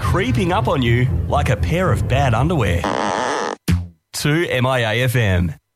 creeping up on you like a pair of bad underwear. 2 MIA FM.